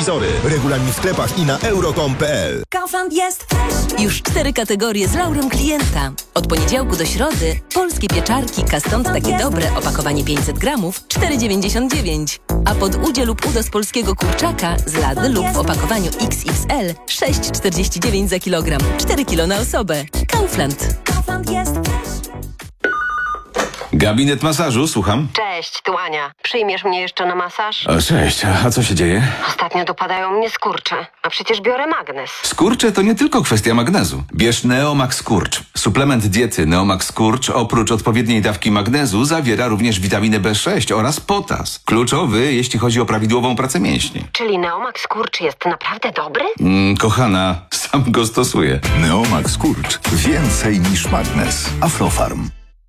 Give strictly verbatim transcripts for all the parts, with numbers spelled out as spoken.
telewizory. Regulamin w sklepach i na euro kropka com kropka p l. Kaufland jest już cztery kategorie z laurem klienta. Od poniedziałku do środy polskie pieczarki Kastant takie dobre, opakowanie pięćset gramów, cztery dziewięćdziesiąt dziewięć. A pod udzie lub udo z polskiego kurczaka z lady lub w opakowaniu X X L sześć czterdzieści dziewięć za kilogram. cztery kilo na osobę. Kaufland. Kaufland jest Gabinet masażu, słucham. Cześć, tu Ania. Przyjmiesz mnie jeszcze na masaż? O, cześć, a co się dzieje? Ostatnio dopadają mnie skurcze, a przecież biorę magnes. Skurcze to nie tylko kwestia magnezu. Bierz Neomax Skurcz. Suplement diety Neomax Skurcz oprócz odpowiedniej dawki magnezu zawiera również witaminę B sześć oraz potas. Kluczowy, jeśli chodzi o prawidłową pracę mięśni. Czyli Neomax Skurcz jest naprawdę dobry? Mm, kochana, sam go stosuję. Neomax Skurcz. Więcej niż magnes. Aflofarm.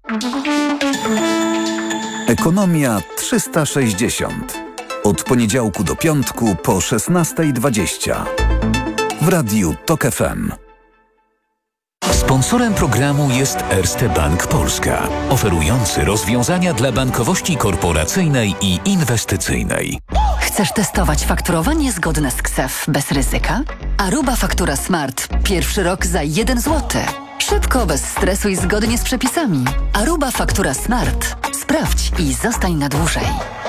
Ekonomia trzysta sześćdziesiąt. Od poniedziałku do piątku po szesnasta dwadzieścia. W Radiu Tok F M. Sponsorem programu jest Erste Bank Polska, oferujący rozwiązania dla bankowości korporacyjnej i inwestycyjnej. Chcesz testować fakturowanie zgodne z K S E F bez ryzyka? Aruba Faktura Smart. Pierwszy rok za jeden złoty. Szybko, bez stresu i zgodnie z przepisami. Aruba Faktura Smart. Sprawdź i zostań na dłużej.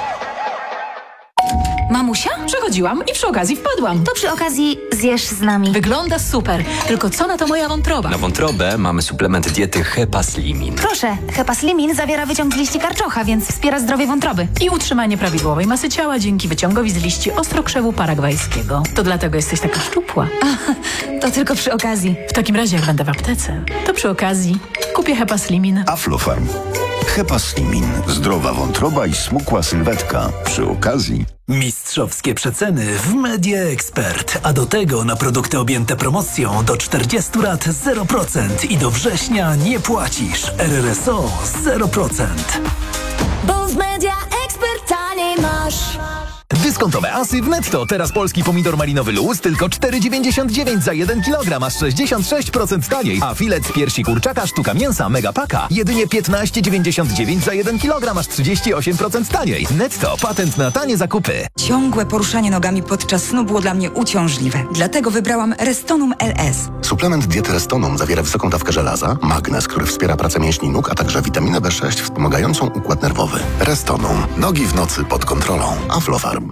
Mamusia? Przechodziłam i przy okazji wpadłam. To przy okazji zjesz z nami. Wygląda super, tylko co na to moja wątroba? Na wątrobę mamy suplement diety Hepaslimin. Proszę, Hepaslimin zawiera wyciąg z liści karczocha, więc wspiera zdrowie wątroby. I utrzymanie prawidłowej masy ciała dzięki wyciągowi z liści ostrokrzewu paragwajskiego. To dlatego jesteś taka szczupła. A, to tylko przy okazji. W takim razie jak będę w aptece, to przy okazji kupię Hepaslimin. Aflofarm. Hepaslimin. Zdrowa wątroba i smukła sylwetka. Przy okazji mistrzowskie przeceny w Media Expert, a do tego na produkty objęte promocją do czterdziestu lat zero procent i do września nie płacisz. R R S O zero procent. Bo w Media Expert taniej masz. Dyskontowe asy w Netto. Teraz polski pomidor malinowy luz tylko cztery dziewięćdziesiąt dziewięć za jeden kilogram, aż sześćdziesiąt sześć procent taniej. A filet z piersi kurczaka sztuka mięsa Megapaka jedynie piętnaście dziewięćdziesiąt dziewięć za jeden kilogram, aż trzydzieści osiem procent taniej. Netto. Patent na tanie zakupy. Ciągłe poruszanie nogami podczas snu było dla mnie uciążliwe. Dlatego wybrałam Restonum L S. Suplement diety Restonum zawiera wysoką dawkę żelaza, magnez, który wspiera pracę mięśni nóg, a także witaminę B sześć wspomagającą układ nerwowy. Restonum. Nogi w nocy pod kontrolą. Aflofarm.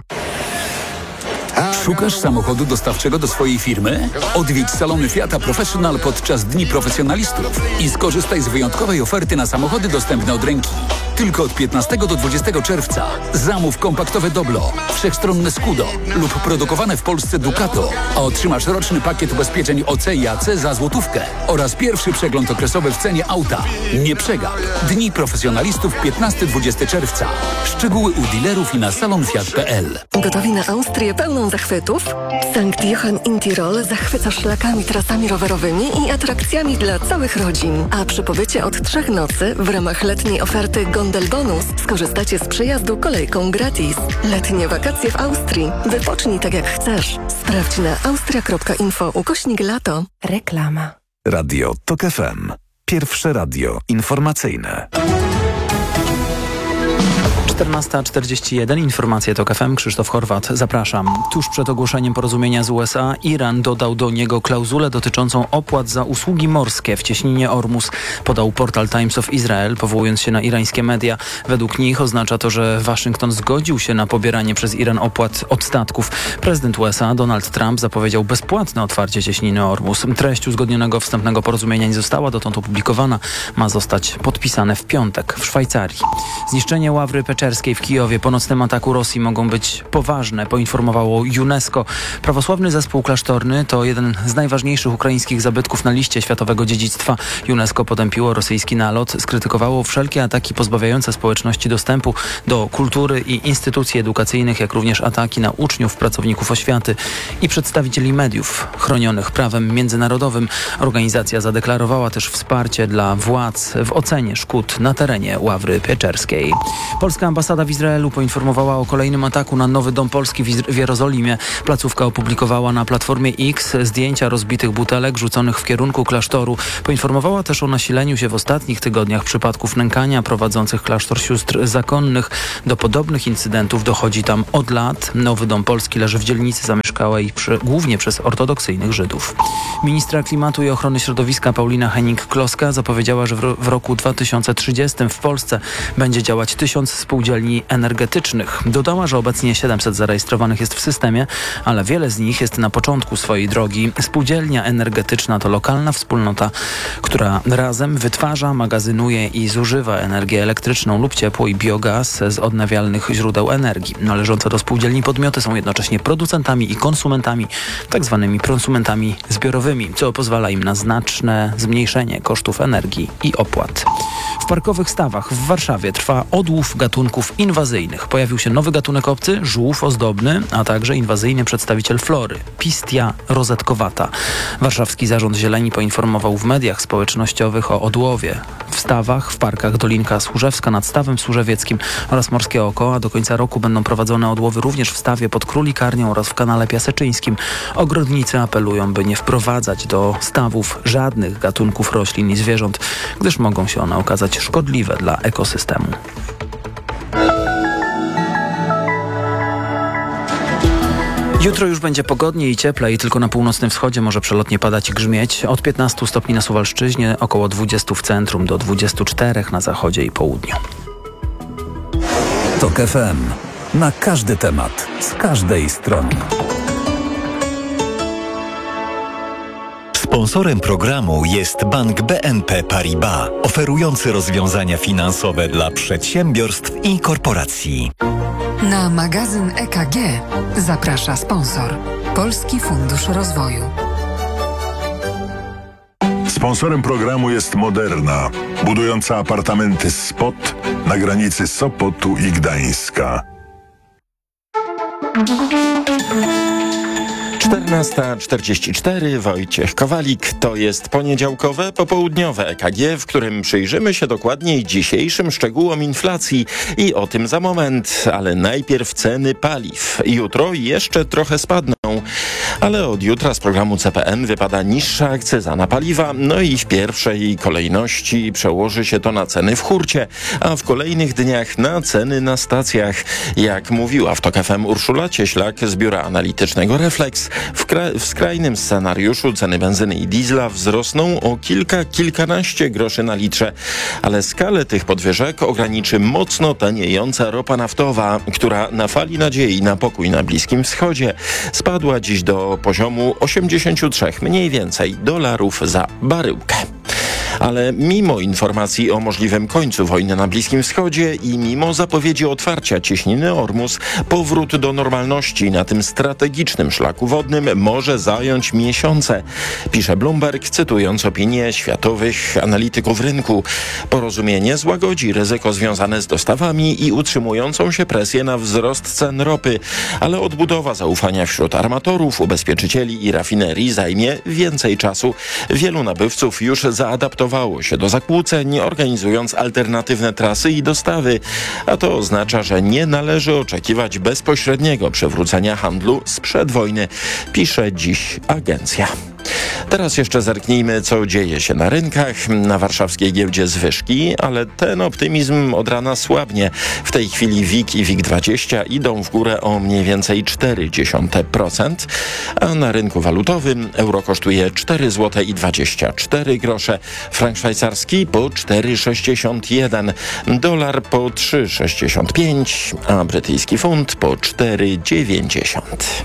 Szukasz samochodu dostawczego do swojej firmy? Odwiedź salony Fiata Professional podczas Dni Profesjonalistów i skorzystaj z wyjątkowej oferty na samochody dostępne od ręki. Tylko od piętnastego do dwudziestego czerwca. Zamów kompaktowe Doblo, wszechstronne Scudo lub produkowane w Polsce Ducato, a otrzymasz roczny pakiet ubezpieczeń O C i A C za złotówkę oraz pierwszy przegląd okresowy w cenie auta. Nie przegap. Dni Profesjonalistów piętnastego do dwudziestego czerwca. Szczegóły u dealerów i na salon fiat kropka p l. Gotowi na Austrię pełną zachwytów? Sankt Johann in Tirol zachwyca szlakami, trasami rowerowymi i atrakcjami dla całych rodzin. A przy pobycie od trzech nocy w ramach letniej oferty Gondel Bonus skorzystacie z przejazdu kolejką gratis. Letnie wakacje w Austrii. Wypocznij tak jak chcesz. Sprawdź na austria kropka info ukośnik lato. Reklama. Radio Tok F M. Pierwsze radio informacyjne. czternasta czterdzieści jeden. Informacje Tok F M. Krzysztof Horwat. Zapraszam. Tuż przed ogłoszeniem porozumienia z U S A Iran dodał do niego klauzulę dotyczącą opłat za usługi morskie w cieśninie Ormus, podał portal Times of Israel, powołując się na irańskie media. Według nich oznacza to, że Waszyngton zgodził się na pobieranie przez Iran opłat od statków. Prezydent U S A Donald Trump zapowiedział bezpłatne otwarcie cieśniny Ormus. Treść uzgodnionego wstępnego porozumienia nie została dotąd opublikowana. Ma zostać podpisane w piątek w Szwajcarii. Zniszczenie ławry Peczerskiej w Kijowie po nocnym ataku Rosji mogą być poważne, poinformowało UNESCO. Prawosławny zespół klasztorny to jeden z najważniejszych ukraińskich zabytków na liście światowego dziedzictwa. UNESCO potępiło rosyjski nalot, skrytykowało wszelkie ataki pozbawiające społeczności dostępu do kultury i instytucji edukacyjnych, jak również ataki na uczniów, pracowników oświaty i przedstawicieli mediów chronionych prawem międzynarodowym. Organizacja zadeklarowała też wsparcie dla władz w ocenie szkód na terenie ławry Pieczerskiej. Polska ambasada w Izraelu poinformowała o kolejnym ataku na Nowy Dom Polski w, w Jerozolimie. Placówka opublikowała na platformie X zdjęcia rozbitych butelek rzuconych w kierunku klasztoru. Poinformowała też o nasileniu się w ostatnich tygodniach przypadków nękania prowadzących klasztor sióstr zakonnych. Do podobnych incydentów dochodzi tam od lat. Nowy Dom Polski leży w dzielnicy zamieszkanej zamieszkałej przy, głównie przez ortodoksyjnych Żydów. Ministra Klimatu i Ochrony Środowiska Paulina Hennig-Kloska zapowiedziała, że w, w roku dwa tysiące trzydziestym w Polsce będzie działać tysiąc spółdzielni energetycznych. Dodała, że obecnie siedemset zarejestrowanych jest w systemie, ale wiele z nich jest na początku swojej drogi. Spółdzielnia energetyczna to lokalna wspólnota, która razem wytwarza, magazynuje i zużywa energię elektryczną lub ciepło i biogaz z odnawialnych źródeł energii. Należące do spółdzielni podmioty są jednocześnie producentami i konsumentami, tak zwanymi prosumentami zbiorowymi, co pozwala im na znaczne zmniejszenie kosztów energii i opłat. W parkowych stawach w Warszawie trwa odłów gatunków inwazyjnych. Pojawił się nowy gatunek obcy, żółw ozdobny, a także inwazyjny przedstawiciel flory, Pistia rozetkowata. Warszawski Zarząd Zieleni poinformował w mediach społecznościowych o odłowie w stawach, w parkach Dolinka Służewska nad Stawem Służewieckim oraz Morskie Oko, a do końca roku będą prowadzone odłowy również w stawie pod Królikarnią oraz w kanale Piaseczyńskim. Ogrodnicy apelują, by nie wprowadzać do stawów żadnych gatunków roślin i zwierząt, gdyż mogą się one okazać szkodliwe dla ekosystemu. Jutro już będzie pogodniej i cieplej, tylko na północnym wschodzie może przelotnie padać i grzmieć. Od piętnastu stopni na Suwalszczyźnie, około dwudziestu w centrum, do dwudziestu czterech na zachodzie i południu. TOK F M. Na każdy temat, z każdej strony. Sponsorem programu jest Bank B N P Paribas, oferujący rozwiązania finansowe dla przedsiębiorstw i korporacji. Na magazyn E K G zaprasza sponsor Polski Fundusz Rozwoju. Sponsorem programu jest Moderna, budująca apartamenty Spot na granicy Sopotu i Gdańska. czternasta czterdzieści cztery, Wojciech Kowalik. To jest poniedziałkowe, popołudniowe E K G, w którym przyjrzymy się dokładniej dzisiejszym szczegółom inflacji i o tym za moment, ale najpierw ceny paliw. Jutro jeszcze trochę spadną, ale od jutra z programu C P N wypada niższa akcyza na paliwa, no i w pierwszej kolejności przełoży się to na ceny w hurcie, a w kolejnych dniach na ceny na stacjach. Jak mówiła w TOK F M Urszula Cieślak z biura analitycznego Reflex, W, kra- w skrajnym scenariuszu ceny benzyny i diesla wzrosną o kilka, kilkanaście groszy na litrze, ale skalę tych podwyżek ograniczy mocno taniejąca ropa naftowa, która na fali nadziei na pokój na Bliskim Wschodzie spadła dziś do poziomu osiemdziesięciu trzech mniej więcej dolarów za baryłkę. Ale mimo informacji o możliwym końcu wojny na Bliskim Wschodzie i mimo zapowiedzi otwarcia cieśniny Ormus, powrót do normalności na tym strategicznym szlaku wodnym może zająć miesiące, pisze Bloomberg, cytując opinię światowych analityków rynku. Porozumienie złagodzi ryzyko związane z dostawami i utrzymującą się presję na wzrost cen ropy, ale odbudowa zaufania wśród armatorów, ubezpieczycieli i rafinerii zajmie więcej czasu. Wielu nabywców już zaadaptowało się do zakłóceń, organizując alternatywne trasy i dostawy, a to oznacza, że nie należy oczekiwać bezpośredniego przywrócenia handlu sprzed wojny, pisze dziś agencja. Teraz jeszcze zerknijmy, co dzieje się na rynkach. Na warszawskiej giełdzie zwyżki, ale ten optymizm od rana słabnie. W tej chwili W I G i W I G dwadzieścia idą w górę o mniej więcej cztery dziesiąte procent, a na rynku walutowym euro kosztuje cztery złote i dwadzieścia cztery grosze, frank szwajcarski po cztery sześćdziesiąt jeden, dolar po trzy sześćdziesiąt pięć, a brytyjski funt po cztery dziewięćdziesiąt.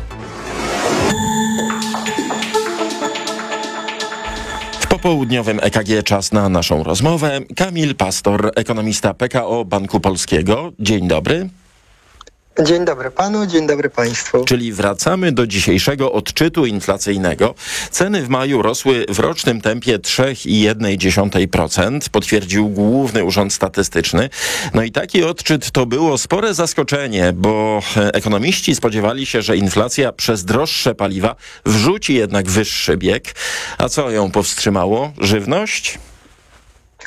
W popołudniowym E K G czas na naszą rozmowę. Kamil Pastor, ekonomista P K O Banku Polskiego. Dzień dobry. Dzień dobry panu, dzień dobry państwu. Czyli wracamy do dzisiejszego odczytu inflacyjnego. Ceny w maju rosły w rocznym tempie trzy przecinek jeden procent, potwierdził Główny Urząd Statystyczny. No i taki odczyt to było spore zaskoczenie, bo ekonomiści spodziewali się, że inflacja przez droższe paliwa wrzuci jednak wyższy bieg. A co ją powstrzymało? Żywność?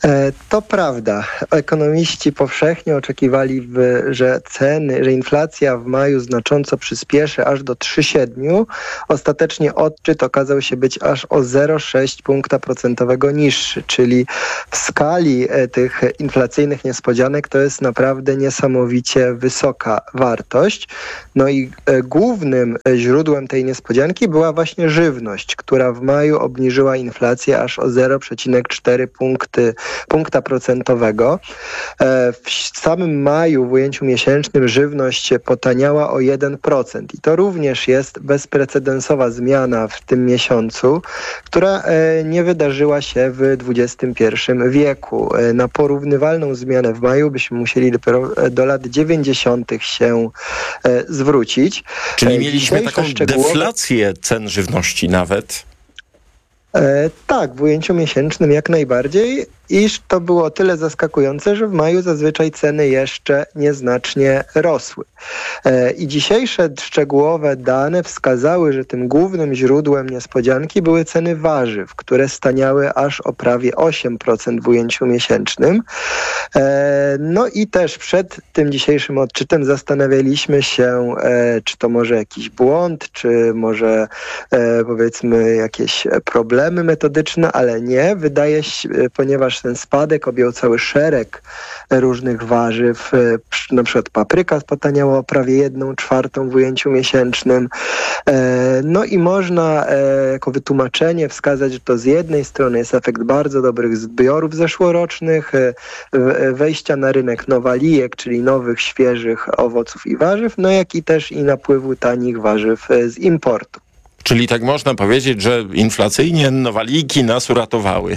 To prawda. Ekonomiści powszechnie oczekiwali, że ceny, że inflacja w maju znacząco przyspieszy aż do trzy przecinek siedem. Ostatecznie odczyt okazał się być aż o zero przecinek sześć punkta procentowego niższy, czyli w skali tych inflacyjnych niespodzianek to jest naprawdę niesamowicie wysoka wartość. No i głównym źródłem tej niespodzianki była właśnie żywność, która w maju obniżyła inflację aż o zero przecinek cztery punkty punkta procentowego. W samym maju w ujęciu miesięcznym żywność potaniała o jeden procent i to również jest bezprecedensowa zmiana w tym miesiącu, która nie wydarzyła się w dwudziestym pierwszym wieku. Na porównywalną zmianę w maju byśmy musieli dopiero do lat dziewięćdziesiątych się zwrócić. Czyli mieliśmy taką szczegółowe... deflację cen żywności nawet? E, tak, w ujęciu miesięcznym jak najbardziej, iż to było o tyle zaskakujące, że w maju zazwyczaj ceny jeszcze nieznacznie rosły. E, I dzisiejsze szczegółowe dane wskazały, że tym głównym źródłem niespodzianki były ceny warzyw, które staniały aż o prawie osiem procent w ujęciu miesięcznym. E, no i też przed tym dzisiejszym odczytem zastanawialiśmy się, e, czy to może jakiś błąd, czy może e, powiedzmy jakieś problemy metodyczne, ale nie. Wydaje się, ponieważ ten spadek objął cały szereg różnych warzyw, na przykład papryka potaniała o prawie jedną czwartą w ujęciu miesięcznym. No i można jako wytłumaczenie wskazać, że to z jednej strony jest efekt bardzo dobrych zbiorów zeszłorocznych, wejścia na rynek nowalijek, czyli nowych, świeżych owoców i warzyw, no jak i też i napływu tanich warzyw z importu. Czyli tak można powiedzieć, że inflacyjnie nowaliki nas uratowały.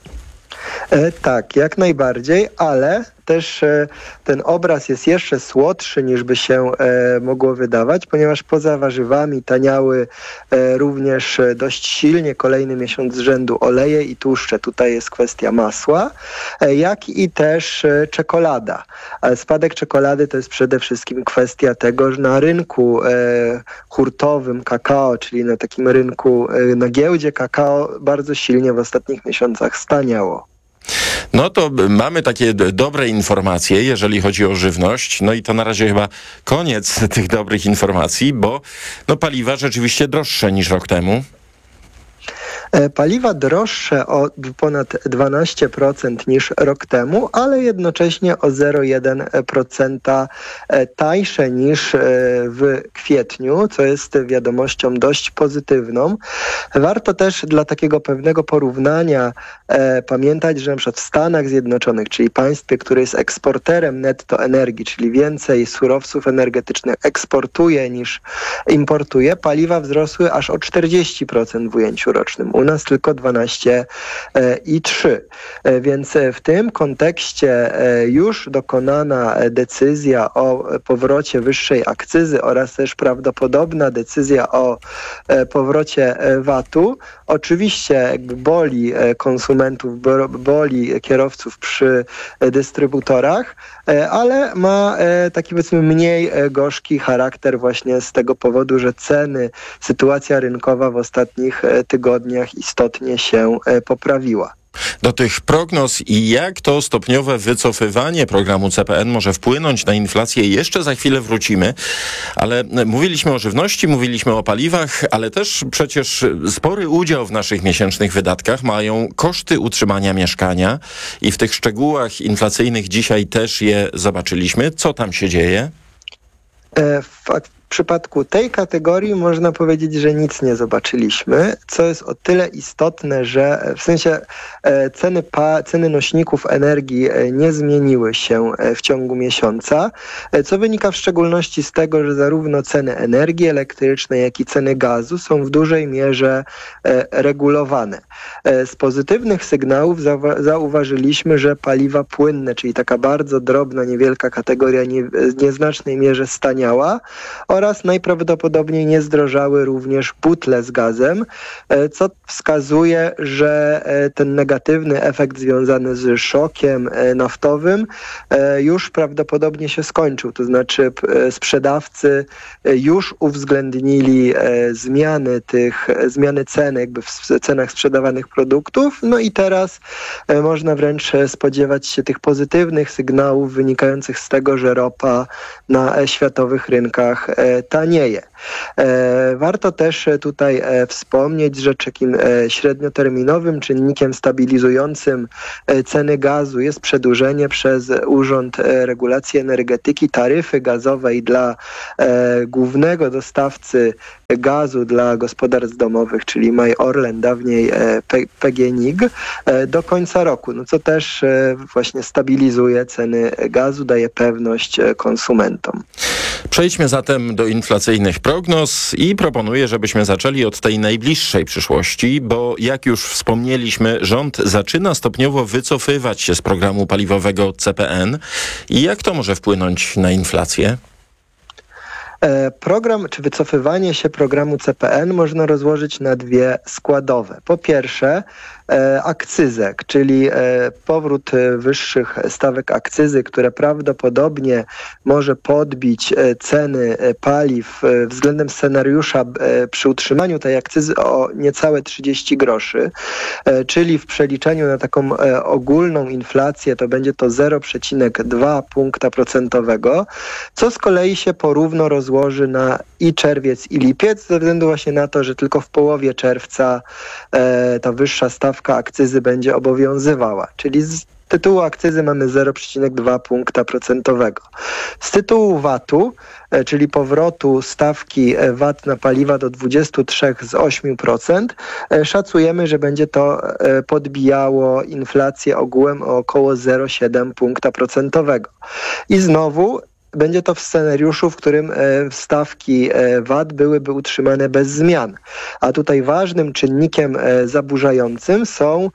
E, tak, jak najbardziej, ale też e, ten obraz jest jeszcze słodszy niż by się e, mogło wydawać, ponieważ poza warzywami taniały e, również dość silnie kolejny miesiąc z rzędu oleje i tłuszcze. Tutaj jest kwestia masła, e, jak i też e, czekolada. Ale spadek czekolady to jest przede wszystkim kwestia tego, że na rynku e, hurtowym kakao, czyli na takim rynku, e, na giełdzie kakao bardzo silnie w ostatnich miesiącach staniało. No to mamy takie dobre informacje, jeżeli chodzi o żywność. No i to na razie chyba koniec tych dobrych informacji, bo no paliwa rzeczywiście droższe niż rok temu. Paliwa droższe o ponad dwanaście procent niż rok temu, ale jednocześnie o zero przecinek jeden procent tańsze niż w kwietniu, co jest wiadomością dość pozytywną. Warto też dla takiego pewnego porównania e, pamiętać, że na przykład w Stanach Zjednoczonych, czyli państwie, które jest eksporterem netto energii, czyli więcej surowców energetycznych eksportuje niż importuje, paliwa wzrosły aż o czterdzieści procent w ujęciu rocznym. U nas tylko dwanaście przecinek trzy. Więc w tym kontekście już dokonana decyzja o powrocie wyższej akcyzy oraz też prawdopodobna decyzja o powrocie vatu oczywiście boli konsumentów, boli kierowców przy dystrybutorach, ale ma taki powiedzmy mniej gorzki charakter właśnie z tego powodu, że ceny, sytuacja rynkowa w ostatnich tygodniach istotnie się poprawiła. Do tych prognoz i jak to stopniowe wycofywanie programu C P N może wpłynąć na inflację, jeszcze za chwilę wrócimy, ale mówiliśmy o żywności, mówiliśmy o paliwach, ale też przecież spory udział w naszych miesięcznych wydatkach mają koszty utrzymania mieszkania i w tych szczegółach inflacyjnych dzisiaj też je zobaczyliśmy. Co tam się dzieje? E, fakt. W przypadku tej kategorii można powiedzieć, że nic nie zobaczyliśmy, co jest o tyle istotne, że w sensie e, ceny, pa, ceny nośników energii e, nie zmieniły się e, w ciągu miesiąca, e, co wynika w szczególności z tego, że zarówno ceny energii elektrycznej, jak i ceny gazu są w dużej mierze e, regulowane. E, z pozytywnych sygnałów zauwa- zauważyliśmy, że paliwa płynne, czyli taka bardzo drobna, niewielka kategoria nie, w nieznacznej mierze staniała, oraz najprawdopodobniej nie zdrożały również butle z gazem, co wskazuje, że ten negatywny efekt związany z szokiem naftowym już prawdopodobnie się skończył. To znaczy sprzedawcy już uwzględnili zmiany tych, zmiany ceny jakby w cenach sprzedawanych produktów, no i teraz można wręcz spodziewać się tych pozytywnych sygnałów wynikających z tego, że ropa na światowych rynkach tanieje. Warto też tutaj wspomnieć, że takim średnioterminowym czynnikiem stabilizującym ceny gazu jest przedłużenie przez Urząd Regulacji Energetyki taryfy gazowej dla głównego dostawcy gazu dla gospodarstw domowych, czyli Maj Orlen, dawniej P G N I G, do końca roku, no co też właśnie stabilizuje ceny gazu, daje pewność konsumentom. Przejdźmy zatem do inflacyjnych prognoz i proponuję, żebyśmy zaczęli od tej najbliższej przyszłości, bo jak już wspomnieliśmy, rząd zaczyna stopniowo wycofywać się z programu paliwowego C P N. I jak to może wpłynąć na inflację? Program, czy wycofywanie się programu C P N można rozłożyć na dwie składowe. Po pierwsze e, akcyzek, czyli e, powrót wyższych stawek akcyzy, które prawdopodobnie może podbić e, ceny paliw e, względem scenariusza e, przy utrzymaniu tej akcyzy o niecałe trzydzieści groszy, e, czyli w przeliczeniu na taką e, ogólną inflację to będzie to zero przecinek dwa punkta procentowego, co z kolei się porówno rozłoży na i czerwiec, i lipiec, ze względu właśnie na to, że tylko w połowie czerwca e, ta wyższa stawka akcyzy będzie obowiązywała. Czyli z tytułu akcyzy mamy zero przecinek dwa punkta procentowego. Z tytułu V A T-u, e, czyli powrotu stawki V A T na paliwa do dwadzieścia trzy z ośmiu procent, e, szacujemy, że będzie to e, podbijało inflację ogółem o około zero przecinek siedem punkta procentowego. I znowu będzie to w scenariuszu, w którym stawki V A T byłyby utrzymane bez zmian. A tutaj ważnym czynnikiem zaburzającym są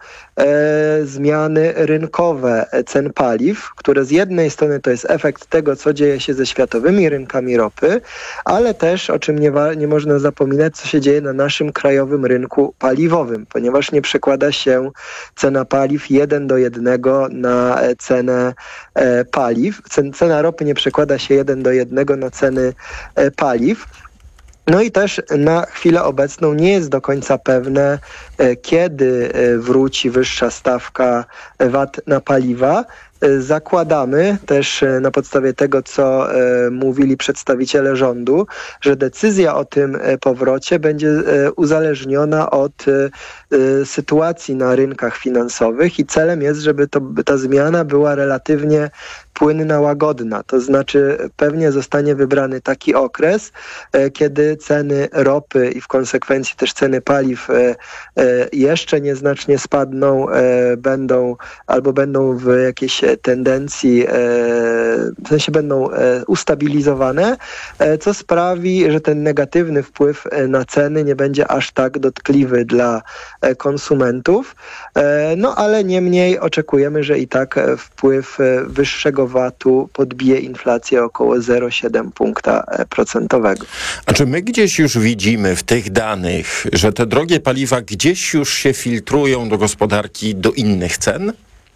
zmiany rynkowe cen paliw, które z jednej strony to jest efekt tego, co dzieje się ze światowymi rynkami ropy, ale też, o czym nie, wa- nie można zapominać, co się dzieje na naszym krajowym rynku paliwowym, ponieważ nie przekłada się cena paliw jeden do jednego na cenę e, paliw. Cen, cena ropy nie przekłada się jeden do jednego na ceny e, paliw. No i też na chwilę obecną nie jest do końca pewne, kiedy wróci wyższa stawka V A T na paliwa. Zakładamy też na podstawie tego, co e, mówili przedstawiciele rządu, że decyzja o tym powrocie będzie e, uzależniona od e, sytuacji na rynkach finansowych i celem jest, żeby to, ta zmiana była relatywnie płynna, łagodna. To znaczy pewnie zostanie wybrany taki okres, e, kiedy ceny ropy i w konsekwencji też ceny paliw e, e, jeszcze nieznacznie spadną, e, będą albo będą w jakiejś tendencji, w sensie będą ustabilizowane, co sprawi, że ten negatywny wpływ na ceny nie będzie aż tak dotkliwy dla konsumentów. No ale niemniej oczekujemy, że i tak wpływ wyższego V A T-u podbije inflację około zero przecinek siedem punkta procentowego. A czy my gdzieś już widzimy w tych danych, że te drogie paliwa gdzieś już się filtrują do gospodarki do innych cen?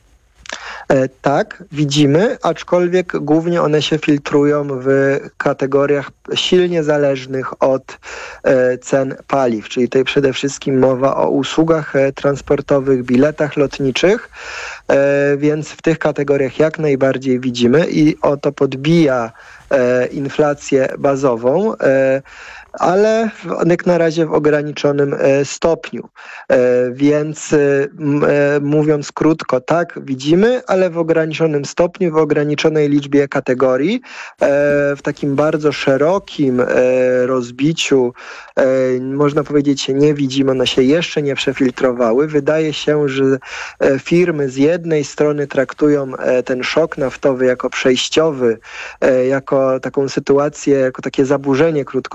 Tak, widzimy, aczkolwiek głównie one się filtrują w kategoriach silnie zależnych od e, cen paliw, czyli tutaj przede wszystkim mowa o usługach e, transportowych, biletach lotniczych, e, więc w tych kategoriach jak najbardziej widzimy i oto podbija e, inflację bazową, e, ale w, jak na razie w ograniczonym e, stopniu. E, więc e, mówiąc krótko, tak, widzimy, ale w ograniczonym stopniu, w ograniczonej liczbie kategorii, e, w takim bardzo szerokim e, rozbiciu, e, można powiedzieć, nie widzimy, one się jeszcze nie przefiltrowały. Wydaje się, że e, firmy z jednej strony traktują e, ten szok naftowy jako przejściowy, e, jako taką sytuację, jako takie zaburzenie krótkoterminowe,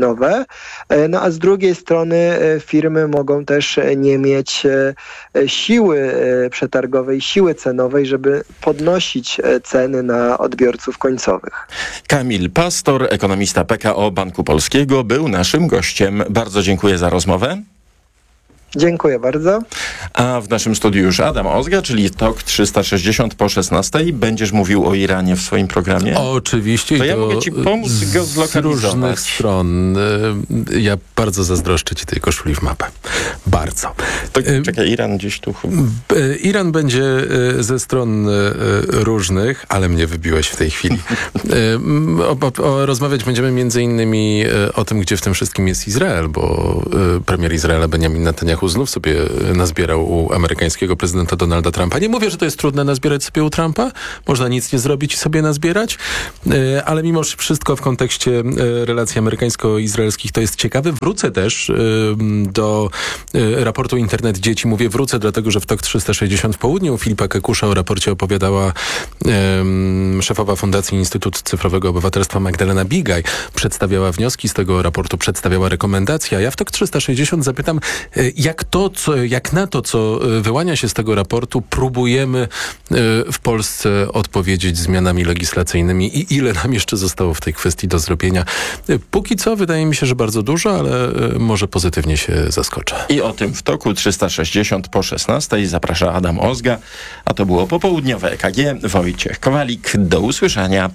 stopniowe, no a z drugiej strony firmy mogą też nie mieć siły przetargowej, siły cenowej, żeby podnosić ceny na odbiorców końcowych. Kamil Pastor, ekonomista P K O Banku Polskiego, był naszym gościem. Bardzo dziękuję za rozmowę. Dziękuję bardzo. A w naszym studiu już Adam Ozga, czyli TOK trzysta sześćdziesiąt po szesnastej. Będziesz mówił o Iranie w swoim programie? Oczywiście. To i ja to mogę ci pomóc z, go z zlokalizować. różnych stron. Ja bardzo zazdroszczę ci tej koszuli w mapę. Bardzo. To, czekaj, Iran gdzieś tu chyba. Iran będzie ze stron różnych, ale mnie wybiłeś w tej chwili. o, o, rozmawiać będziemy między innymi o tym, gdzie w tym wszystkim jest Izrael, bo premier Izraela Benjamin Netanyahu znów sobie nazbierał u amerykańskiego prezydenta Donalda Trumpa. Nie mówię, że to jest trudne nazbierać sobie u Trumpa. Można nic nie zrobić i sobie nazbierać, ale mimo wszystko w kontekście relacji amerykańsko-izraelskich to jest ciekawe. Wrócę też do raportu Internet Dzieci. Mówię wrócę, dlatego że w TOK trzysta sześćdziesiąt w południu u Filipa Kekusza o raporcie opowiadała um, szefowa Fundacji Instytut Cyfrowego Obywatelstwa Magdalena Bigaj. Przedstawiała wnioski z tego raportu, przedstawiała rekomendacje, a ja w TOK trzysta sześćdziesiąt zapytam, jak to, co, jak na to, co wyłania się z tego raportu, próbujemy w Polsce odpowiedzieć zmianami legislacyjnymi i ile nam jeszcze zostało w tej kwestii do zrobienia. Póki co wydaje mi się, że bardzo dużo, ale może pozytywnie się zaskoczę. I o tym w TOKu trzysta sześćdziesiąt po szesnastej zaprasza Adam Ozga, a to było popołudniowe E K G. Wojciech Kowalik. Do usłyszenia.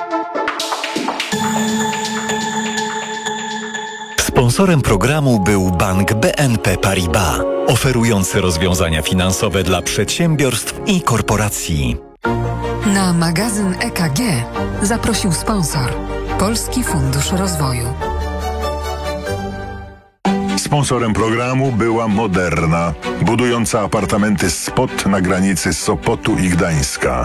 Sponsorem programu był Bank B N P Paribas, oferujący rozwiązania finansowe dla przedsiębiorstw i korporacji. Na magazyn E K G zaprosił sponsor Polski Fundusz Rozwoju. Sponsorem programu była Moderna, budująca apartamenty Spot na granicy Sopotu i Gdańska.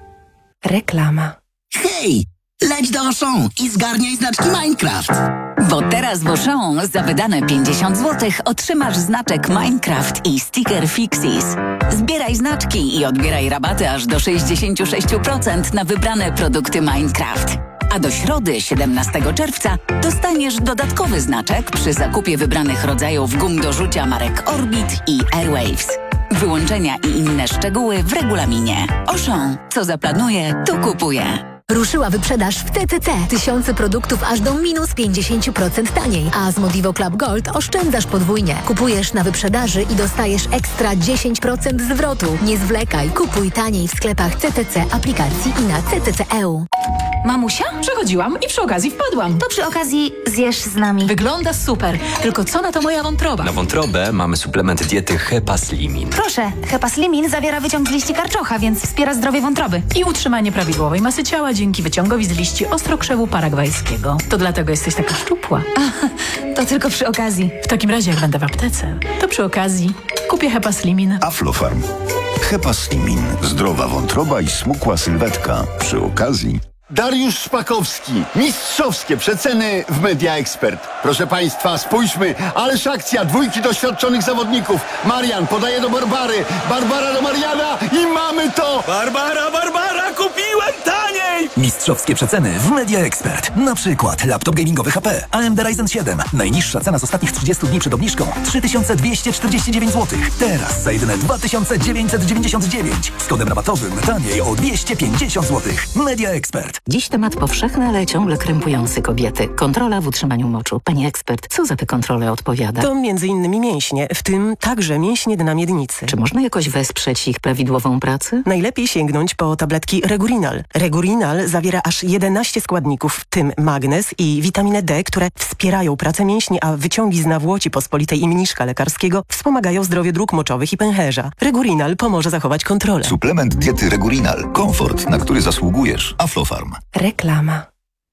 Reklama. Hej! Leć do Auchan i zgarniaj znaczki Minecraft. Bo teraz w Auchan za wydane pięćdziesiąt złotych otrzymasz znaczek Minecraft i sticker Fixis. Zbieraj znaczki i odbieraj rabaty aż do sześćdziesiąt sześć procent na wybrane produkty Minecraft. A do środy, siedemnastego czerwca, dostaniesz dodatkowy znaczek przy zakupie wybranych rodzajów gum do rzucia marek Orbit i Airwaves. Wyłączenia i inne szczegóły w regulaminie. Auchan. Co zaplanuje, to kupuje. Ruszyła wyprzedaż w T C C. Tysiące produktów aż do minus pięćdziesiąt procent taniej. A z Modivo Club Gold oszczędzasz podwójnie. Kupujesz na wyprzedaży i dostajesz ekstra dziesięć procent zwrotu. Nie zwlekaj. Kupuj taniej w sklepach C T C, aplikacji i na C T C kropka E U. Mamusia? Przechodziłam i przy okazji wpadłam. To przy okazji zjesz z nami. Wygląda super. Tylko co na to moja wątroba? Na wątrobę mamy suplement diety Hepaslimin. Proszę, Hepaslimin zawiera wyciąg z liści karczocha, więc wspiera zdrowie wątroby. I utrzymanie prawidłowej masy ciała dzięki wyciągowi z liści ostrokrzewu paragwajskiego. To dlatego jesteś taka szczupła. A, to tylko przy okazji. W takim razie, jak będę w aptece, to przy okazji kupię Hepaslimin. Aflofarm. Hepaslimin. Zdrowa wątroba i smukła sylwetka. Przy okazji... Dariusz Szpakowski. Mistrzowskie przeceny w Media Expert. Proszę Państwa, spójrzmy. Ależ akcja. Dwójki doświadczonych zawodników. Marian podaje do Barbary. Barbara do Mariana i mamy to. Barbara, Barbara, kupiłem taniej! Mistrzowskie przeceny w Media Expert. Na przykład laptop gamingowy H P A M D Ryzen siedem. Najniższa cena z ostatnich trzydziestu dni przed obniżką trzy tysiące dwieście czterdzieści dziewięć złotych. Teraz za jedyne dwa tysiące dziewięćset dziewięćdziesiąt dziewięć. Z kodem rabatowym taniej o dwieście pięćdziesiąt złotych. Media Expert. Dziś temat powszechny, ale ciągle krępujący kobiety. Kontrola w utrzymaniu moczu. Pani ekspert, co za te kontrole odpowiada? To między innymi mięśnie, w tym także mięśnie dna miednicy. Czy można jakoś wesprzeć ich prawidłową pracę? Najlepiej sięgnąć po tabletki Regurinal. Regurinal zawiera aż jedenaście składników, w tym magnez i witaminę D, które wspierają pracę mięśni, a wyciągi z nawłoci pospolitej i mniszka lekarskiego wspomagają zdrowie dróg moczowych i pęcherza. Regurinal pomoże zachować kontrolę. Suplement diety Regurinal. Komfort, na który zasługujesz. Aflofarm. Reklama.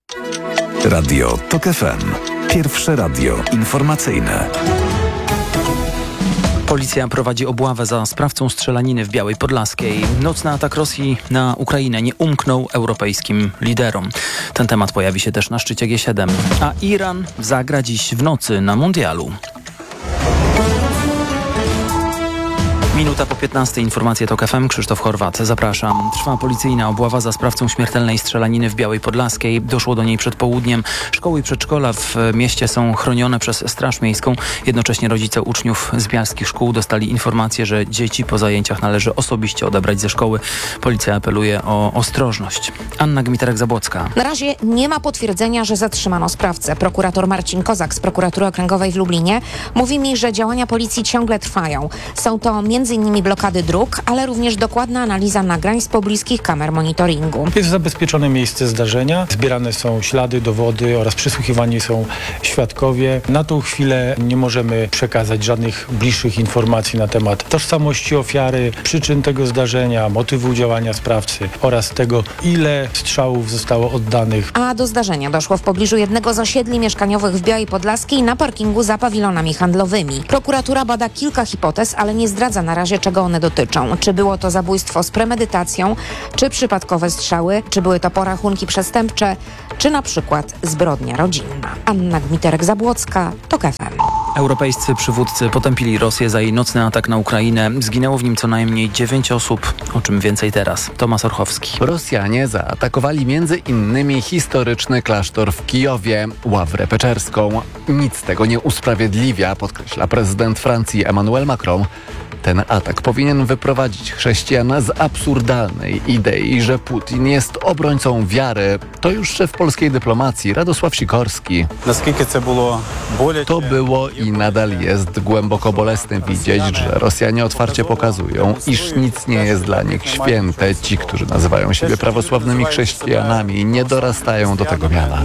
Radio TOK F M. Pierwsze radio informacyjne. Policja prowadzi obławę za sprawcą strzelaniny w Białej Podlaskiej. Nocny atak Rosji na Ukrainę nie umknął europejskim liderom. Ten temat pojawi się też na szczycie G siedem. A Iran zagra dziś w nocy na mundialu. Minuta po piętnastej. Informacje TOK F M. Krzysztof Horwat. Zapraszam. Trwa policyjna obława za sprawcą śmiertelnej strzelaniny w Białej Podlaskiej. Doszło do niej przed południem. Szkoły i przedszkola w mieście są chronione przez Straż Miejską. Jednocześnie rodzice uczniów z bialskich szkół dostali informację, że dzieci po zajęciach należy osobiście odebrać ze szkoły. Policja apeluje o ostrożność. Anna Gmiterek-Zabłocka. Na razie nie ma potwierdzenia, że zatrzymano sprawcę. Prokurator Marcin Kozak z Prokuratury Okręgowej w Lublinie mówi mi, że działania policji ciągle trwają. Są to między innymi blokady dróg, ale również dokładna analiza nagrań z pobliskich kamer monitoringu. Jest zabezpieczone miejsce zdarzenia, zbierane są ślady, dowody oraz przesłuchiwani są świadkowie. Na tą chwilę nie możemy przekazać żadnych bliższych informacji na temat tożsamości ofiary, przyczyn tego zdarzenia, motywu działania sprawcy oraz tego, ile strzałów zostało oddanych. A do zdarzenia doszło w pobliżu jednego z osiedli mieszkaniowych w Białej Podlaskiej na parkingu za pawilonami handlowymi. Prokuratura bada kilka hipotez, ale nie zdradza na razie, czego one dotyczą. Czy było to zabójstwo z premedytacją, czy przypadkowe strzały, czy były to porachunki przestępcze, czy na przykład zbrodnia rodzinna. Anna Gmiterek-Zabłocka, TOK F M. Europejscy przywódcy potępili Rosję za jej nocny atak na Ukrainę. Zginęło w nim co najmniej dziewięć osób. O czym więcej teraz? Tomasz Orchowski. Rosjanie zaatakowali między innymi historyczny klasztor w Kijowie, Ławrę Peczerską. Nic tego nie usprawiedliwia, podkreśla prezydent Francji Emmanuel Macron. Ten atak powinien wyprowadzić chrześcijan z absurdalnej idei, że Putin jest obrońcą wiary. To już szef polskiej dyplomacji Radosław Sikorski. To było i nadal jest głęboko bolesne widzieć, że Rosjanie otwarcie pokazują, iż nic nie jest dla nich święte. Ci, którzy nazywają siebie prawosławnymi chrześcijanami, nie dorastają do tego miana.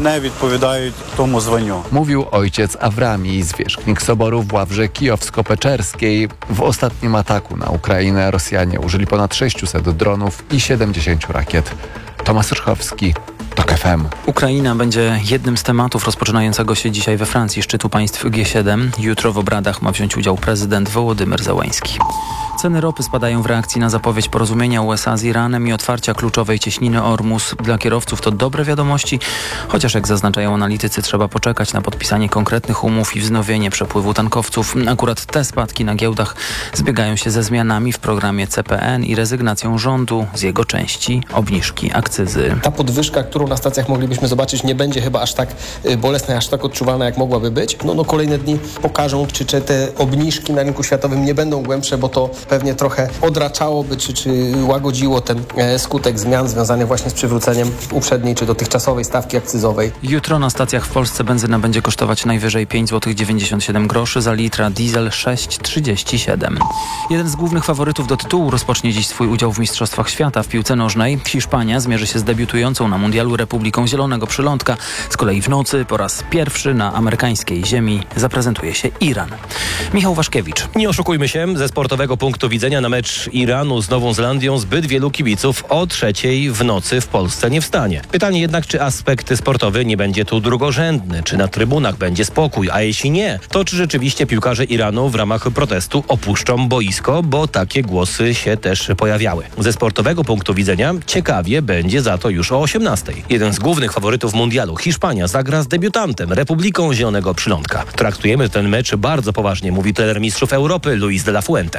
Mówił ojciec Awrami, zwierzchnik soboru w Ławrze Kijowsko-Peczerskiej. W ostatnim ataku na Ukrainę Rosjanie użyli ponad sześciuset dronów i siedemdziesięciu rakiet. Tomasz Orchowski, TOK F M. Ukraina będzie jednym z tematów rozpoczynającego się dzisiaj we Francji szczytu państw G siedem. Jutro w obradach ma wziąć udział prezydent Wołodymyr Zełański. Ceny ropy spadają w reakcji na zapowiedź porozumienia U S A z Iranem i otwarcia kluczowej cieśniny Ormus. Dla kierowców to dobre wiadomości, chociaż jak zaznaczają analitycy, trzeba poczekać na podpisanie konkretnych umów i wznowienie przepływu tankowców. Akurat te spadki na giełdach zbiegają się ze zmianami w programie C P N i rezygnacją rządu z jego części obniżki akcyzy. Ta podwyżka, którą na stacjach moglibyśmy zobaczyć, nie będzie chyba aż tak bolesna, aż tak odczuwalna, jak mogłaby być. No, no kolejne dni pokażą, czy, czy te obniżki na rynku światowym nie będą głębsze, bo to pewnie trochę odraczałoby, czy, czy łagodziło ten skutek zmian związanych właśnie z przywróceniem uprzedniej czy dotychczasowej stawki akcyzowej. Jutro na stacjach w Polsce benzyna będzie kosztować najwyżej pięć złotych dziewięćdziesiąt siedem groszy, za litra diesel sześć złotych trzydzieści siedem. Jeden z głównych faworytów do tytułu rozpocznie dziś swój udział w Mistrzostwach Świata w piłce nożnej. Hiszpania zmierzy się z debiutującą na mundialu Republiką Zielonego Przylądka. Z kolei w nocy po raz pierwszy na amerykańskiej ziemi zaprezentuje się Iran. Michał Waszkiewicz. Nie oszukujmy się, ze sportowego punktu widzenia na mecz Iranu z Nową Zelandią zbyt wielu kibiców o trzeciej w nocy w Polsce nie wstanie. Pytanie jednak, czy aspekt sportowy nie będzie tu drugorzędny, czy na trybunach będzie spokój, a jeśli nie, to czy rzeczywiście piłkarze Iranu w ramach protestu opuszczą boisko, bo takie głosy się też pojawiały. Ze sportowego punktu widzenia ciekawie będzie za to już o osiemnastej. Jeden z głównych faworytów mundialu, Hiszpania, zagra z debiutantem, Republiką Zielonego Przylądka. Traktujemy ten mecz bardzo poważnie, mówi trener mistrzów Europy Luis de la Fuente.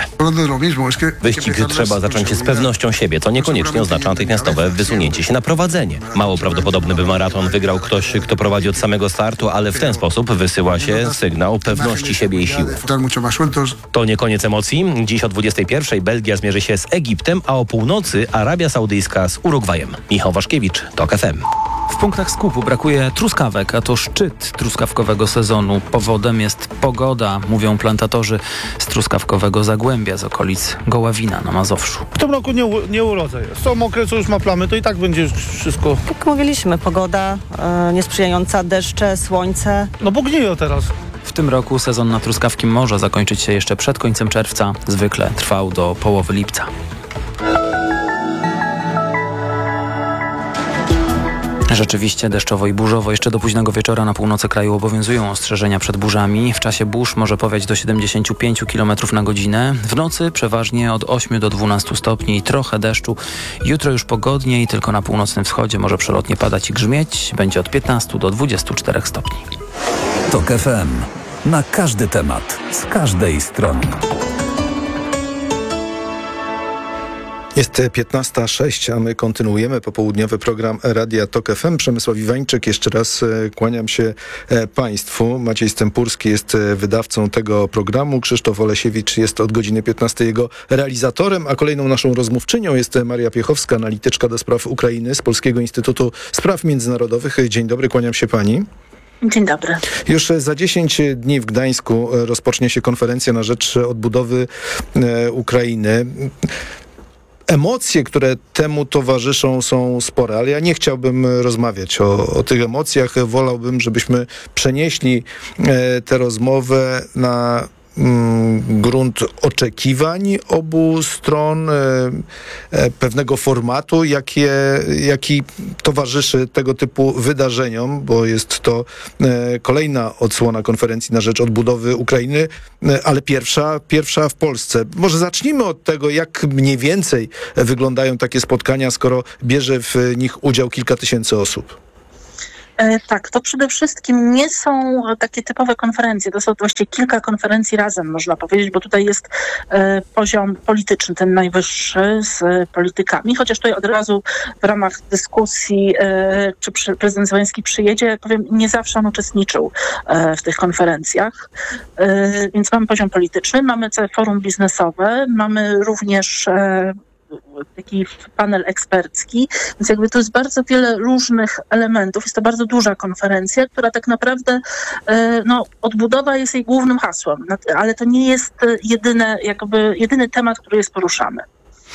Wyścig trzeba zacząć z pewnością siebie, co niekoniecznie oznacza natychmiastowe wysunięcie się na prowadzenie. Mało prawdopodobne, by maraton wygrał ktoś, kto prowadzi od samego startu, ale w ten sposób wysyła się sygnał pewności siebie i siły. To nie koniec emocji. Dziś o dwudziestej pierwszej Belgia zmierzy się z Egiptem, a o północy Arabia Saudyjska z Urugwajem. Michał Waszkiewicz, TOK F M. W punktach skupu brakuje truskawek, a to szczyt truskawkowego sezonu. Powodem jest pogoda, mówią plantatorzy z truskawkowego Zagłębia z okolic Goławina na Mazowszu. W tym roku nie, nie urodzę jest. Co mokre, co już ma plamy, to i tak będzie wszystko. Jak mówiliśmy, pogoda e, niesprzyjająca, deszcze, słońce. No bo gniją teraz. W tym roku sezon na truskawki może zakończyć się jeszcze przed końcem czerwca. Zwykle trwał do połowy lipca. Rzeczywiście deszczowo i burzowo. Jeszcze do późnego wieczora na północy kraju obowiązują ostrzeżenia przed burzami. W czasie burz może powiać do siedemdziesiąt pięć kilometrów na godzinę. W nocy przeważnie od ośmiu do dwunastu stopni i trochę deszczu. Jutro już pogodniej, tylko na północnym wschodzie może przelotnie padać i grzmieć. Będzie od piętnastu do dwudziestu czterech stopni. TOK F M. Na każdy temat, z każdej strony. Jest piętnasta sześć, a my kontynuujemy popołudniowy program Radia Tok F M. Przemysław Iwańczyk, jeszcze raz kłaniam się Państwu. Maciej Stępurski jest wydawcą tego programu. Krzysztof Olesiewicz jest od godziny piętnastej jego realizatorem, a kolejną naszą rozmówczynią jest Maria Piechowska, analityczka do spraw Ukrainy z Polskiego Instytutu Spraw Międzynarodowych. Dzień dobry, kłaniam się Pani. Dzień dobry. Już za dziesięć dni w Gdańsku rozpocznie się konferencja na rzecz odbudowy Ukrainy. Emocje, które temu towarzyszą, są spore, ale ja nie chciałbym rozmawiać o, o tych emocjach. Wolałbym, żebyśmy przenieśli e, tę rozmowę na mm, grunt oczekiwań obu stron, e, e, pewnego formatu, jakie, jaki towarzyszy tego typu wydarzeniom, bo jest to e, kolejna odsłona konferencji na rzecz odbudowy Ukrainy, e, ale pierwsza, pierwsza w Polsce. Może zacznijmy od tego, jak mniej więcej wyglądają takie spotkania, skoro bierze w nich udział kilka tysięcy osób. Tak, to przede wszystkim nie są takie typowe konferencje, to są właściwie kilka konferencji razem, można powiedzieć, bo tutaj jest e, poziom polityczny, ten najwyższy z politykami, chociaż tutaj od razu w ramach dyskusji, e, czy przy, prezydent Zełenski przyjedzie, powiem, nie zawsze on uczestniczył e, w tych konferencjach, e, więc mamy poziom polityczny, mamy całe forum biznesowe, mamy również e, taki panel ekspercki, więc jakby to jest bardzo wiele różnych elementów. Jest to bardzo duża konferencja, która tak naprawdę, no, odbudowa jest jej głównym hasłem, ale to nie jest jedyne, jakby jedyny temat, który jest poruszany.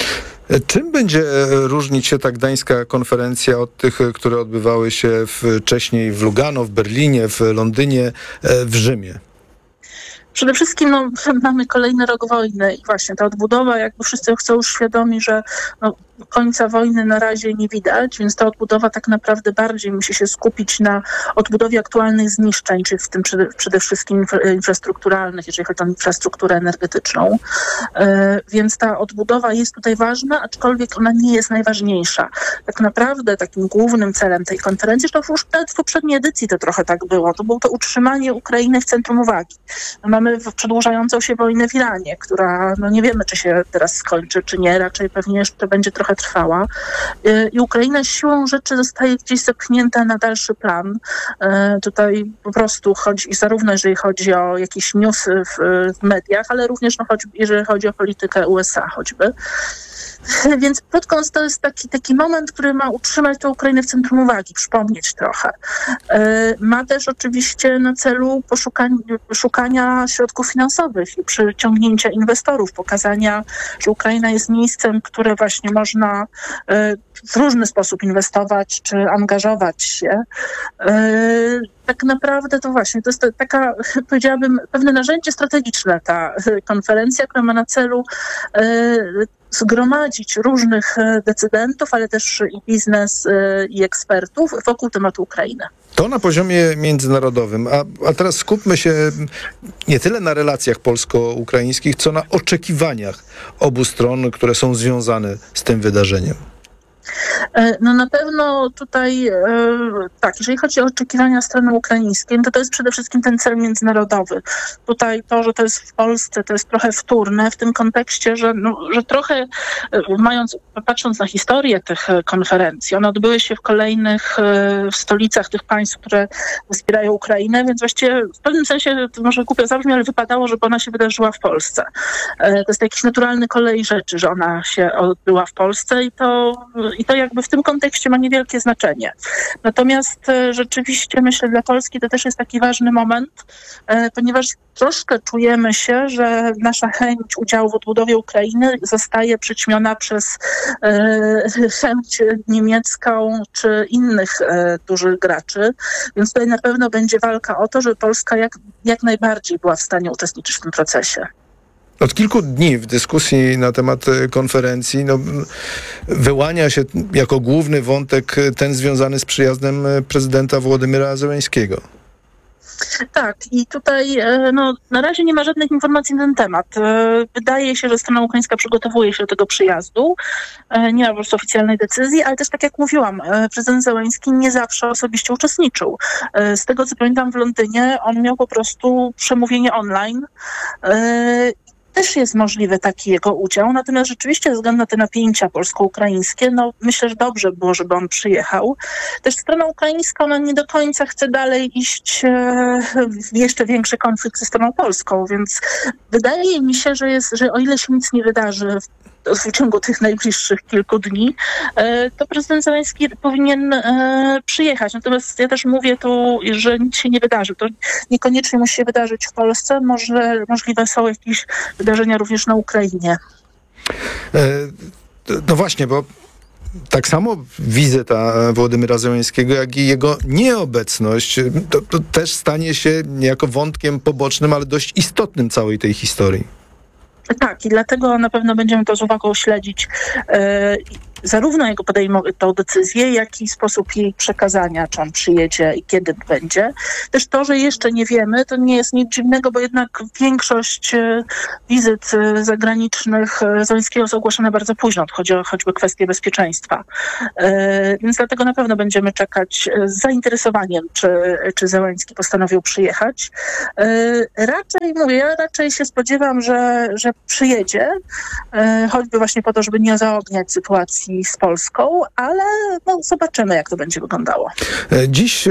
Czym będzie różnić się ta gdańska konferencja od tych, które odbywały się wcześniej w Lugano, w Berlinie, w Londynie, w Rzymie? Przede wszystkim no, mamy kolejny rok wojny i właśnie ta odbudowa, jakby wszyscy chcą już świadomi, że no, końca wojny na razie nie widać, więc ta odbudowa tak naprawdę bardziej musi się skupić na odbudowie aktualnych zniszczeń, czyli w tym przede, przede wszystkim infrastrukturalnych, jeżeli chodzi o infrastrukturę energetyczną. Yy, więc ta odbudowa jest tutaj ważna, aczkolwiek ona nie jest najważniejsza. Tak naprawdę takim głównym celem tej konferencji, to już nawet w poprzedniej edycji to trochę tak było, to było to utrzymanie Ukrainy w centrum uwagi. No, mamy przedłużającą się wojnę w Iranie, która no nie wiemy, czy się teraz skończy, czy nie, raczej pewnie jeszcze będzie trochę trwała. I Ukraina siłą rzeczy zostaje gdzieś zepchnięta na dalszy plan. Tutaj po prostu chodzi, zarówno jeżeli chodzi o jakieś newsy w, w mediach, ale również no, choćby, jeżeli chodzi o politykę U S A choćby. Więc krótko, to jest taki, taki moment, który ma utrzymać tę Ukrainę w centrum uwagi, przypomnieć trochę. Ma też oczywiście na celu poszukania, szukania środków finansowych i przyciągnięcia inwestorów, pokazania, że Ukraina jest miejscem, które właśnie można w różny sposób inwestować czy angażować się. Tak naprawdę to właśnie, to jest taka, powiedziałabym, pewne narzędzie strategiczne, ta konferencja, która ma na celu zgromadzić różnych decydentów, ale też i biznes, i ekspertów wokół tematu Ukrainy. To na poziomie międzynarodowym, a, a teraz skupmy się nie tyle na relacjach polsko-ukraińskich, co na oczekiwaniach obu stron, które są związane z tym wydarzeniem. No na pewno tutaj, tak, jeżeli chodzi o oczekiwania strony ukraińskiej, to to jest przede wszystkim ten cel międzynarodowy. Tutaj to, że to jest w Polsce, to jest trochę wtórne w tym kontekście, że, no, że trochę mając, patrząc na historię tych konferencji, one odbyły się w kolejnych w stolicach tych państw, które wspierają Ukrainę, więc właściwie w pewnym sensie, to może głupio zabrzmi, ale wypadało, żeby ona się wydarzyła w Polsce. To jest jakiś naturalny kolej rzeczy, że ona się odbyła w Polsce i to I to jakby w tym kontekście ma niewielkie znaczenie. Natomiast e, rzeczywiście myślę, dla Polski to też jest taki ważny moment, e, ponieważ troszkę czujemy się, że nasza chęć udziału w odbudowie Ukrainy zostaje przyćmiona przez e, chęć niemiecką czy innych e, dużych graczy. Więc tutaj na pewno będzie walka o to, żeby Polska jak, jak najbardziej była w stanie uczestniczyć w tym procesie. Od kilku dni w dyskusji na temat konferencji no, wyłania się jako główny wątek ten związany z przyjazdem prezydenta Wołodymyra Zełenskiego. Tak, i tutaj no, na razie nie ma żadnych informacji na ten temat. Wydaje się, że strona ukraińska przygotowuje się do tego przyjazdu. Nie ma po prostu oficjalnej decyzji, ale też tak jak mówiłam, prezydent Zełenski nie zawsze osobiście uczestniczył. Z tego co pamiętam w Londynie on miał po prostu przemówienie online. też jest możliwy taki jego udział, natomiast rzeczywiście ze względu na te napięcia polsko-ukraińskie, no myślę, że dobrze było, żeby on przyjechał. Też strona ukraińska, ona nie do końca chce dalej iść w jeszcze większy konflikt ze stroną polską, więc wydaje mi się, że, jest, że o ile się nic nie wydarzy w, w ciągu tych najbliższych kilku dni, to prezydent Zełenski powinien przyjechać. Natomiast ja też mówię tu, że nic się nie wydarzy. To niekoniecznie musi się wydarzyć w Polsce, może możliwe są jakieś wydarzenia również na Ukrainie. No właśnie, bo tak samo wizyta Wołodymyra Zełenskiego, jak i jego nieobecność, to, to też stanie się niejako wątkiem pobocznym, ale dość istotnym całej tej historii. Tak, i dlatego na pewno będziemy to z uwagą śledzić. E, zarówno jego podejmować tą decyzję, jak i sposób jej przekazania, czy on przyjedzie i kiedy będzie. Też to, że jeszcze nie wiemy, to nie jest nic dziwnego, bo jednak większość e, wizyt e, zagranicznych e, Zełenskiego jest ogłoszona bardzo późno. Chodzi o choćby kwestie bezpieczeństwa. E, więc dlatego na pewno będziemy czekać e, z zainteresowaniem, czy, czy Zełenski postanowił przyjechać. E, raczej, mówię, ja raczej się spodziewam, że, że przyjedzie, e, choćby właśnie po to, żeby nie zaogniać sytuacji z Polską, ale no, zobaczymy, jak to będzie wyglądało. Dziś e,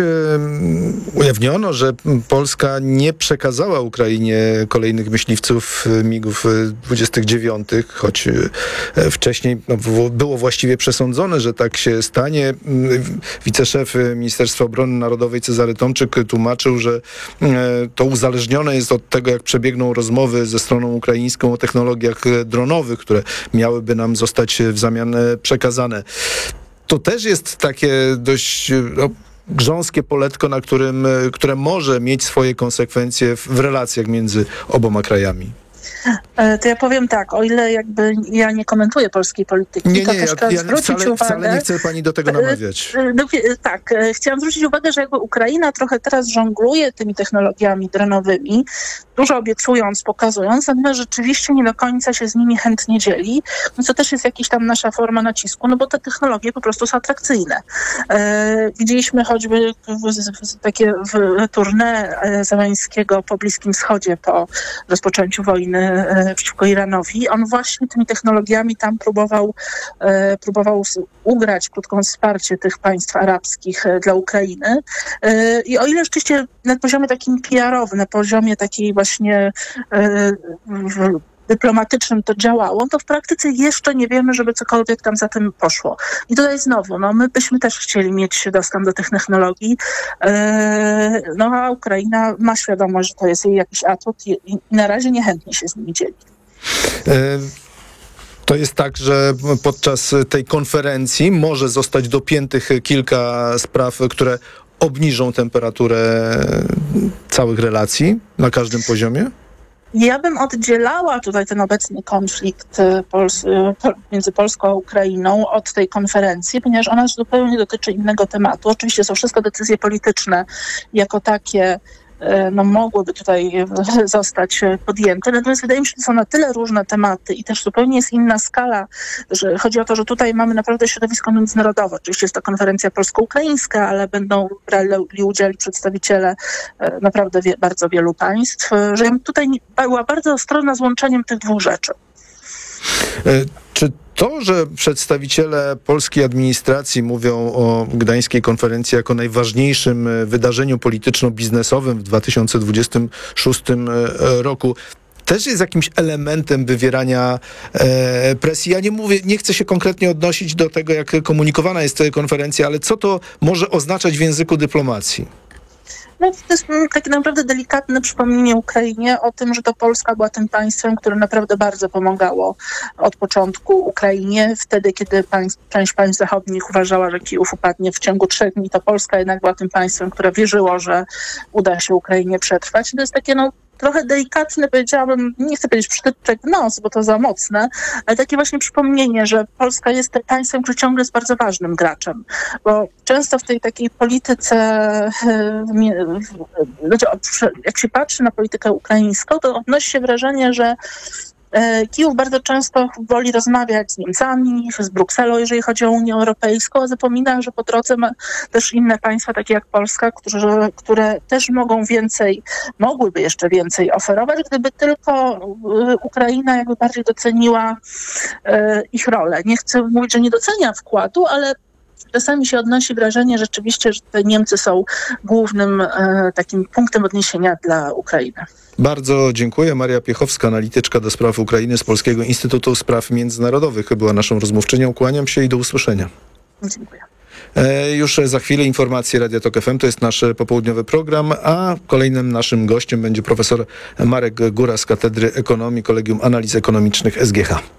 ujawniono, że Polska nie przekazała Ukrainie kolejnych myśliwców migów dwudziestych dziewiątych, choć e, wcześniej no, było właściwie przesądzone, że tak się stanie. Wiceszef Ministerstwa Obrony Narodowej Cezary Tomczyk tłumaczył, że e, to uzależnione jest od tego, jak przebiegną rozmowy ze stroną ukraińską o technologiach dronowych, które miałyby nam zostać w zamian przekazane. To też jest takie dość no, grząskie poletko, na którym, które może mieć swoje konsekwencje w, w relacjach między oboma krajami. To ja powiem tak, o ile jakby ja nie komentuję polskiej polityki, nie, to nie, też ja, chcę ja zwrócić wcale, uwagę... wcale nie chcę pani do tego namawiać. No, tak, chciałam zwrócić uwagę, że jakby Ukraina trochę teraz żongluje tymi technologiami dronowymi, dużo obiecując, pokazując, natomiast rzeczywiście nie do końca się z nimi chętnie dzieli, no co też jest jakaś tam nasza forma nacisku, no bo te technologie po prostu są atrakcyjne. E, widzieliśmy choćby w, w, takie w tournée Zełenskiego po Bliskim Wschodzie po rozpoczęciu wojny e, przeciwko Iranowi. On właśnie tymi technologiami tam próbował, e, próbował ugrać krótką wsparcie tych państw arabskich e, dla Ukrainy. E, I o ile rzeczywiście na poziomie takim P R-owym, na poziomie takiej właśnie e, w, dyplomatycznym to działało, to w praktyce jeszcze nie wiemy, żeby cokolwiek tam za tym poszło. I tutaj znowu, no my byśmy też chcieli mieć dostęp do tych technologii, e, no a Ukraina ma świadomość, że to jest jej jakiś atut i, i na razie niechętnie się z nimi dzieli. E- To jest tak, że podczas tej konferencji może zostać dopiętych kilka spraw, które obniżą temperaturę całych relacji na każdym poziomie? Ja bym oddzielała tutaj ten obecny konflikt Pols- między Polską a Ukrainą od tej konferencji, ponieważ ona zupełnie dotyczy innego tematu. Oczywiście są wszystko decyzje polityczne jako takie, no mogłyby tutaj zostać podjęte. Natomiast wydaje mi się, że to są na tyle różne tematy i też zupełnie jest inna skala, że chodzi o to, że tutaj mamy naprawdę środowisko międzynarodowe. Oczywiście jest to konferencja polsko-ukraińska, ale będą brali udział przedstawiciele naprawdę wie, bardzo wielu państw, że ja tutaj była bardzo ostrożna z łączeniem tych dwóch rzeczy. Czy to, że przedstawiciele polskiej administracji mówią o gdańskiej konferencji jako najważniejszym wydarzeniu polityczno-biznesowym w dwa tysiące dwudziestym szóstym roku, też jest jakimś elementem wywierania e, presji? Ja nie mówię, nie chcę się konkretnie odnosić do tego, jak komunikowana jest ta konferencja, ale co to może oznaczać w języku dyplomacji? No, to jest takie naprawdę delikatne przypomnienie Ukrainie o tym, że to Polska była tym państwem, które naprawdę bardzo pomagało od początku Ukrainie. Wtedy, kiedy państw, część państw zachodnich uważała, że Kijów upadnie w ciągu trzech dni, to Polska jednak była tym państwem, które wierzyło, że uda się Ukrainie przetrwać. I to jest takie, no, trochę delikatne, powiedziałabym, nie chcę powiedzieć przytyczek w nos, bo to za mocne, ale takie właśnie przypomnienie, że Polska jest państwem, które ciągle jest bardzo ważnym graczem, bo często w tej takiej polityce, znaczy jak się patrzy na politykę ukraińską, to odnosi się wrażenie, że Kijów bardzo często woli rozmawiać z Niemcami, z Brukselą, jeżeli chodzi o Unię Europejską, a zapomina, że po drodze ma też inne państwa, takie jak Polska, które, które też mogą więcej, mogłyby jeszcze więcej oferować, gdyby tylko Ukraina jakby bardziej doceniła ich rolę. Nie chcę mówić, że nie docenia wkładu, ale czasami się odnosi wrażenie rzeczywiście, że te Niemcy są głównym e, takim punktem odniesienia dla Ukrainy. Bardzo dziękuję. Maria Piechowska, analityczka do spraw Ukrainy z Polskiego Instytutu Spraw Międzynarodowych, była naszą rozmówczynią. Kłaniam się i do usłyszenia. Dziękuję. E, już za chwilę informacje Radia Tok F M, to jest nasz popołudniowy program, a kolejnym naszym gościem będzie profesor Marek Góra z Katedry Ekonomii Kolegium Analiz Ekonomicznych S G H.